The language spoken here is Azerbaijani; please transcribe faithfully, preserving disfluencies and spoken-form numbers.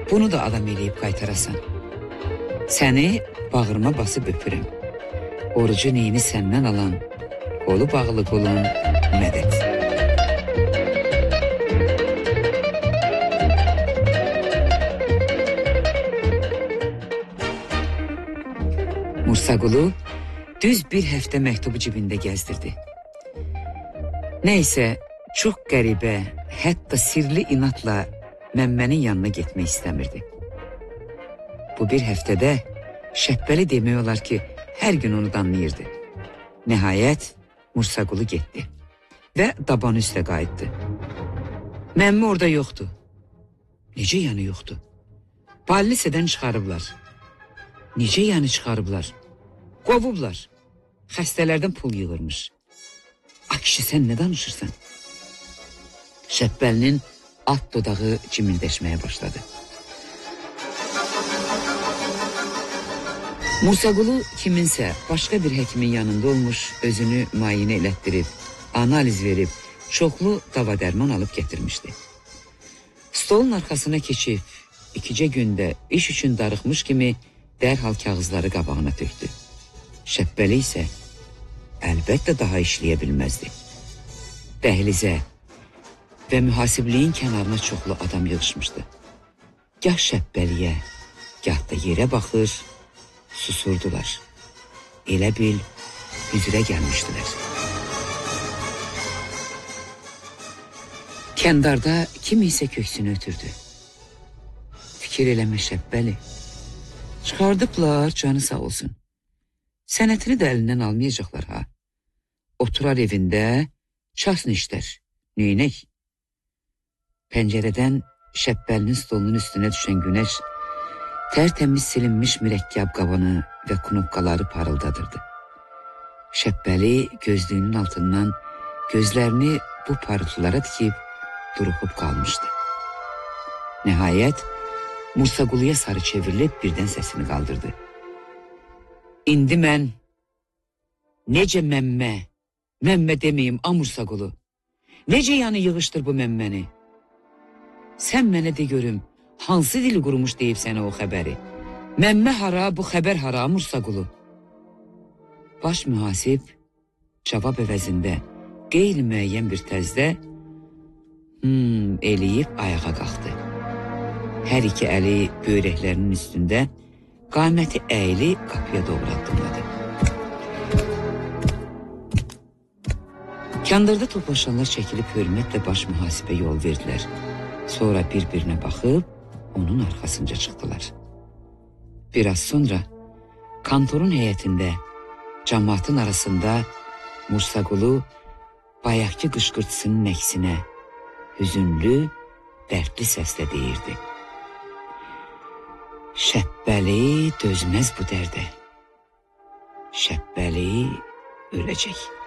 Bunu da adam eləyib qaytarasan. Səni bağırma basıb öpürəm. Orucu neyini səndən alan, qolu bağlı qolun mədət. Mursaqulu düz bir həftə məktubu cibində gəzdirdi. Nəysə, çox qəribə, hətta sirli inatla Məmmənin yanına getmək istəmirdi. Bu bir həftədə Şəhbəli demək olar ki, hər gün onu danlayırdı. Nəhayət, Mursaqulu getdi və dabanı üstə qayıtdı. Məmmə orada yoxdur. Necə yəni yoxdur? Bal lisədən çıxarıblar. Necə yəni çıxarıblar? Qovublar. Xəstələrdən pul yığırmış. A kişi, sən nə danışırsan? Şəhbəlinin alt dodağı cimildəşməyə başladı. Mursaqulu kiminsə başqa bir həkimin yanında olmuş, özünü müayinə elətdirib, analiz verib, çoxlu dava dərman alıb gətirmişdi. Stolun arxasına keçib, ikicə gündə iş üçün darıxmış kimi dərhal kağızları qabağına tökdü. Şəhbəli isə əlbəttə daha işləyə bilməzdi. Dəhlizə və mühasibliyin kənarına çoxlu adam yığışmışdı. Gah Şəhbəliyə, gah da yerə baxır, susurdular. Elə bil, hüzrə gəlmişdilər. Kəndarda kim isə köksünü ötürdü. Fikir eləmə Şəhbəli. Çıxardıblar, canı sağ olsun. Sənətini də əlindən almayacaqlar ha. Oturar evində, çasın işlər, neynək? Pəncərədən Şəhbəlinin stolunun üstünə düşən günəş tərtəmiz silinmiş mürəkkəb qabanı və knopkaları parıldadırdı. Şəhbəli gözlüyünün altından gözlərini bu parıltılara dikib duruxub qalmışdı. Nəhayət, Mursaquluya sarı çevrilib birdən səsini qaldırdı. İndi mən, necə məmmə, məmmə deməyim, a Mursaqulu, necə yəni yığışdır bu məmməni? Sən mənə de görüm, hansı dili qurumuş deyib sənə o xəbəri? Məmmə hara, bu xəbər hara, Mursaqulu? Baş mühasib cavab əvəzində qeyri-müəyyən bir təzdə hmm, eləyib ayağa qalxdı. Hər iki əli böyrəklərinin üstündə, qaməti əyili qapıya doğru addımladı. Kandırda toplaşanlar çəkilib hörmətlə baş mühasibə yol verdilər. Sonra bir-birinə baxıb, onun arxasınca çıxdılar. Biraz sonra kantorun həyətində, cəmaatın arasında Mursaqulu bayaqki qışqırtısının əksinə hüzünlü, dərdli səslə deyirdi. Şəhbəli dözməz bu dərdə. Şəhbəli öləcək.